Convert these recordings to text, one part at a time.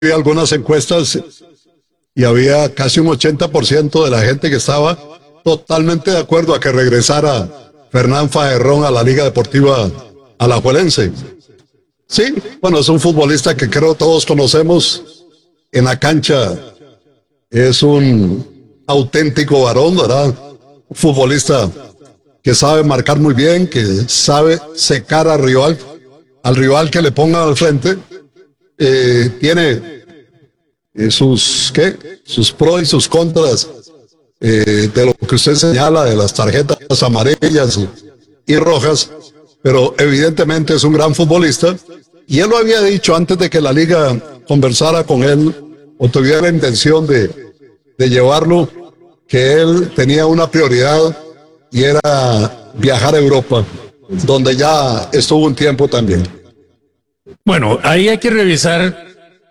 vi algunas encuestas y había casi un 80% de la gente que estaba totalmente de acuerdo a que regresara Fernán Fagerrón a la Liga Deportiva Alajuelense. Sí, bueno, es un futbolista que creo todos conocemos en la cancha. Es un auténtico varón, ¿verdad? Un futbolista que sabe marcar muy bien, que sabe secar al rival que le ponga al frente. Tiene sus pros y sus contras de lo que usted señala, de las tarjetas amarillas y rojas, pero evidentemente es un gran futbolista, y él lo había dicho antes de que la liga conversara con él o tuviera la intención de llevarlo, que él tenía una prioridad y era viajar a Europa, donde ya estuvo un tiempo también. Bueno, ahí hay que revisar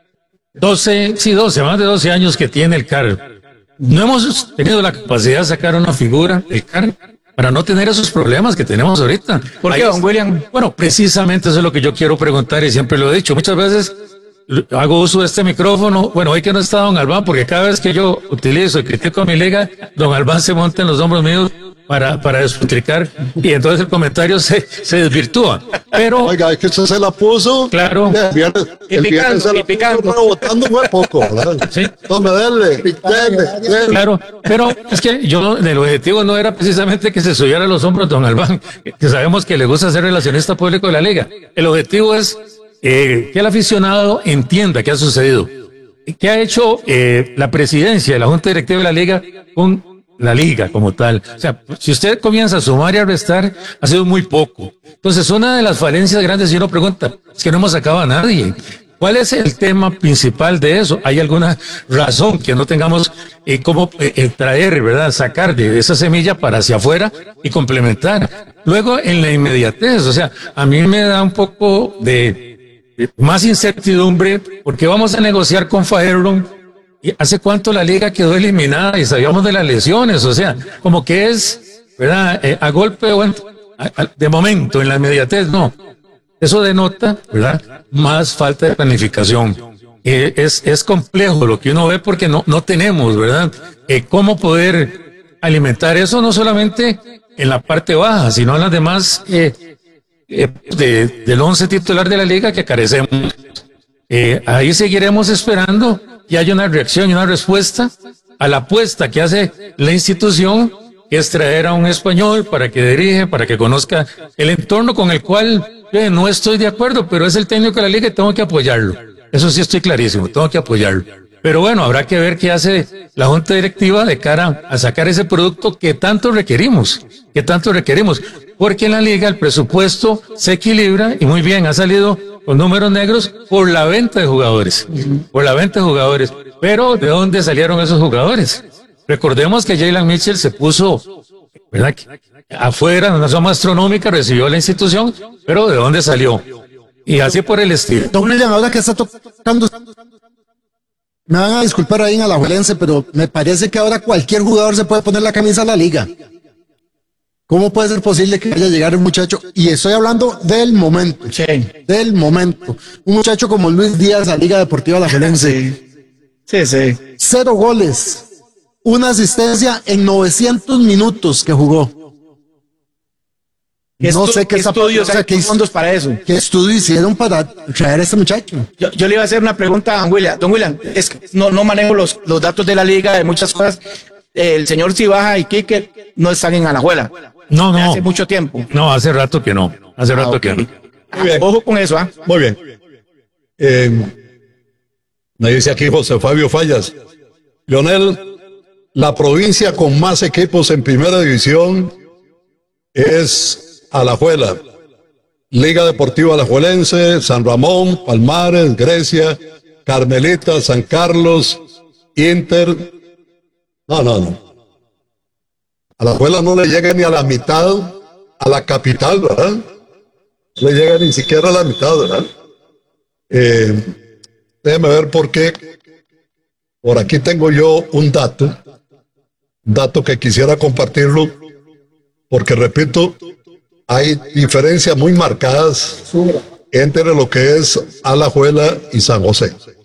12, más de 12 años que tiene el CAR. No hemos tenido la capacidad de sacar una figura del CAR para no tener esos problemas que tenemos ahorita. ¿Por qué, don William? Bueno, precisamente eso es lo que yo quiero preguntar y siempre lo he dicho. Muchas veces hago uso de este micrófono. Bueno, hoy que no está don Albán, porque cada vez que yo utilizo y critico a mi liga, don Albán se monta en los hombros míos para despotricar, y entonces el comentario se desvirtúa. Pero, oiga, es que usted se la puso. Claro. El viernes se la puso rebotando muy poco, ¿verdad? Sí. Tome, dele. Claro, pero es que el objetivo no era precisamente que se subiera a los hombros don Albán, que sabemos que le gusta ser relacionista público de la liga. El objetivo es que el aficionado entienda qué ha sucedido, qué ha hecho la presidencia de la Junta Directiva de la liga con la liga como tal. O sea, si usted comienza a sumar y a restar, ha sido muy poco. Entonces, una de las falencias grandes, si uno pregunta, es que no hemos sacado a nadie. ¿Cuál es el tema principal de eso? ¿Hay alguna razón que no tengamos cómo traer, verdad, sacar de esa semilla para hacia afuera y complementar? Luego, en la inmediatez, o sea, a mí me da un poco de más incertidumbre, porque vamos a negociar con Fagerrón. ¿Y hace cuánto la liga quedó eliminada y sabíamos de las lesiones? O sea, como que es, ¿verdad? A golpe, bueno, de momento, en la inmediatez, no. Eso denota, ¿verdad? Más falta de planificación. Es complejo lo que uno ve porque no tenemos, ¿verdad? Cómo poder alimentar eso, no solamente en la parte baja, sino en las demás, del 11 titular de la liga que carecemos. Ahí seguiremos esperando que haya una reacción y una respuesta a la apuesta que hace la institución, que es traer a un español para que dirige, para que conozca el entorno con el cual no estoy de acuerdo, pero es el técnico de la liga y tengo que apoyarlo. Eso sí estoy clarísimo, tengo que apoyarlo. Pero bueno, habrá que ver qué hace la junta directiva de cara a sacar ese producto que tanto requerimos, porque en la liga el presupuesto se equilibra y muy bien, ha salido con números negros por la venta de jugadores, pero ¿de dónde salieron esos jugadores? Recordemos que Jalen Mitchell se puso, ¿verdad?, afuera, en una suma astronómica, recibió la institución, pero ¿de dónde salió? Y así por el estilo. Don William, ahora que está tocando, me van a disculpar ahí en Alajuelense, pero me parece que ahora cualquier jugador se puede poner la camisa a la liga. ¿Cómo puede ser posible que vaya a llegar un muchacho? Y estoy hablando del momento. Sí. Del momento. Un muchacho como Luis Díaz a Liga Deportiva Alajuelense. Sí. 0 goles. Una asistencia en 900 minutos que jugó. No sé qué estudios, ¿qué fondos para eso? ¿Qué estudio hicieron para traer a este muchacho? Yo le iba a hacer una pregunta a don William. Don William, es que no manejo los datos de la liga, de muchas cosas. El señor Cibaja y Quique no están en Alajuela. No. Hace mucho tiempo. No, hace rato que no. Que no. Muy bien. Ojo con eso, ¿ah? Muy bien. Me dice aquí José Fabio Fallas. Leonel, la provincia con más equipos en primera división es Alajuela. Liga Deportiva Alajuelense, San Ramón, Palmares, Grecia, Carmelita, San Carlos, Inter. No. Alajuela no le llega ni a la mitad a la capital, ¿verdad? No le llega ni siquiera a la mitad, ¿verdad? Déjeme ver por qué. Por aquí tengo yo un dato que quisiera compartirlo, porque repito, hay diferencias muy marcadas entre lo que es Alajuela y San José.